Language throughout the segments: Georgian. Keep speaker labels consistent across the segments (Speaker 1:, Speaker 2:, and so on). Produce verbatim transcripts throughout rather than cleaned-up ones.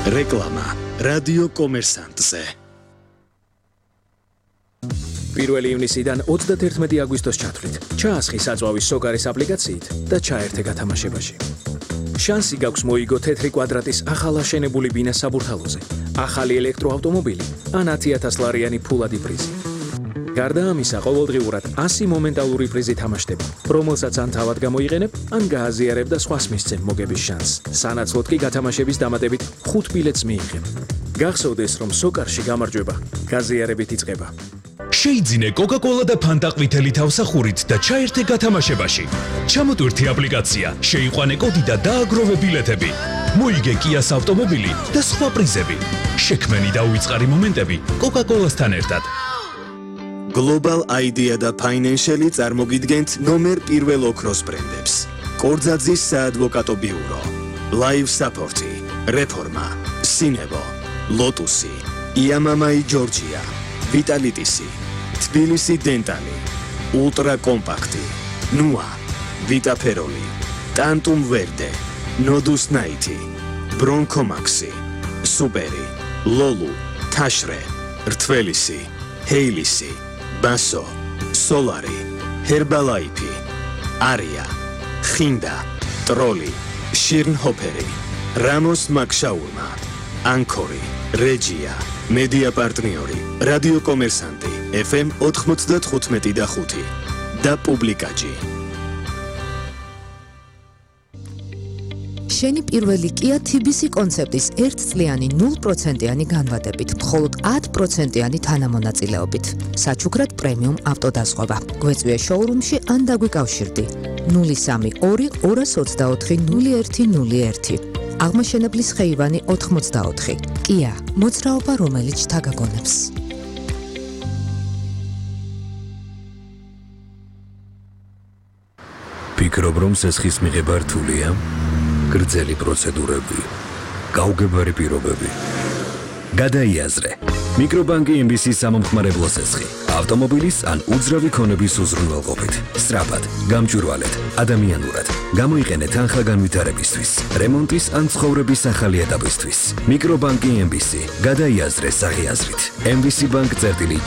Speaker 1: რეკლამა რადიო კომერსანტზე.
Speaker 2: პირველი ივნისიდან ოცდათერთმეტი აგვისტოს ჩათვლით. ჩაასხი საწვავის სოკარის აპლიკაციით და ჩაერთე გათამაშებაში. შანსი გაქვს მოიგო თეთრი კვადრატის ახალ აშენებული ბინა საბურთალოზე, ახალი ელექტროავტომობილი ან ათი ათას ლარიანი ფულადი პრიზი. გარდა ამისა, ყოველდღიურად ასი მომენტალური პრიზი თამაშდება, რომელსაც ან თავად გამოიყენებ, ან გააზიარებ და სხვას მისცემ მოგების შანსს. სანაცვლოდ კი გათამაშების დამატებით ხუთ ბილეთს მიიღებ. გახსოვდეს, რომ სოკარში გამარჯვება გაზიარებით იწყება.
Speaker 3: შეიძინე კოკა-კოლა და ფანტა ყვითელი თავსახურით და ჩაერთე გათამაშებაში. ჩამოტვირთი აპლიკაცია, შეიყვანე კოდი და დააგროვე ბილეთები. მოიგე კიას ავტომობილი და სხვა პრიზები. შექმენი და უიწყარი მომენტები კოკა-კოლასთან ერთად.
Speaker 1: Global Idea და Financial წარმოგიდგენთ ნომერ პირველ ოქროს ბრენდებს. კორძაძის საადვოკატო ბიურო, Live Support, Reforma, Sinevo, Lotus, Iamamai Georgia, Vitalitis, Tbilisi Dental, Ultra Compact, Nua, Vita Peroli, Tantum Verde, Nodus Night, Bronco Maxi, Superi, Lolu, Tashre, Rtvelisi, Heilisi, Basso, Solari, Herbalife, Aria, Hinda, Trolli, Shirnhoperi, Ramos Makshaulma, Ankori, Regia, Media Partneri, Radio Komersanti, F M ოთხმოცდათხუთმეტი და ხუთი და Publicaji.
Speaker 4: შენი პირველი Kia T B C კონცეპტის ერთწლიანი ნულ პროცენტიანი განვადებით, მხოლოდ ათი პროცენტიანი თანამონაწილეობით. საჩუქრად პრემიუმ ავტოდაზღვევა. გვეწვია შოურუმში ან დაგვიკავშირდი. ნული სამი ორი ორას ოცდაოთხი ნული ერთი ნული ერთი. აღმაშენებლის ხეივანი ოთხმოცდაოთხი. Kia, მოძრაობა რომელიც თაგაგონებს.
Speaker 5: ფიქრობ, რომ სესხის მიღება რთულია? გრძელი პროცედურები, გაუგებარი პირობები. გადაიაზრე. მიკრობანკი M B C სამომხმარებლო სესხი. ავტომობილის ან უძრავი ქონების უზრუნველყოფით. სწრაფად, გამჭვირვალედ, ადამიანურად. გამოიყენე თანხა განვითარებისთვის, რემონტის ან ცხოვრების ახალი ეტაპისთვის. მიკრობანკი M B C. გადაიაზრე საღიაზრით. M B C Bank.J.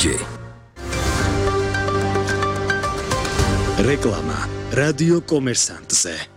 Speaker 1: რეკლამა რადიო კომერსანტზე.